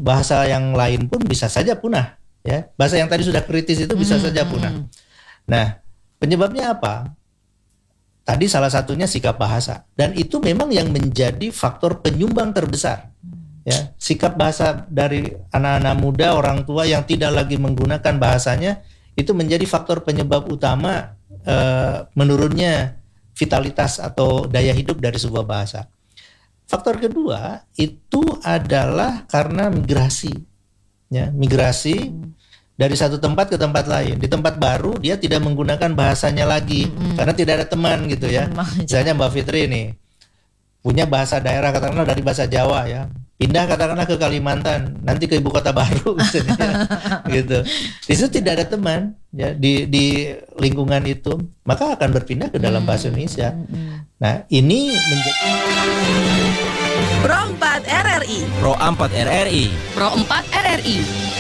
bahasa yang lain pun bisa saja punah. Ya, bahasa yang tadi sudah kritis itu bisa saja punah. Nah, penyebabnya apa? Tadi salah satunya sikap bahasa, dan itu memang yang menjadi faktor penyumbang terbesar. Ya, sikap bahasa dari anak-anak muda, orang tua yang tidak lagi menggunakan bahasanya, itu menjadi faktor penyebab utama menurunnya vitalitas atau daya hidup dari sebuah bahasa. Faktor kedua itu adalah karena migrasi, ya, migrasi dari satu tempat ke tempat lain. Di tempat baru dia tidak menggunakan bahasanya lagi karena tidak ada teman gitu ya. Misalnya Mbak Fitri nih punya bahasa daerah katakanlah dari bahasa Jawa ya, pindah katakanlah ke Kalimantan, nanti ke ibu kota baru misalnya, gitu. Di situ tidak ada teman ya di lingkungan itu, maka akan berpindah ke dalam bahasa Indonesia. Nah, ini menjadi Pro 4 RRI. Pro 4 RRI. Pro 4 RRI.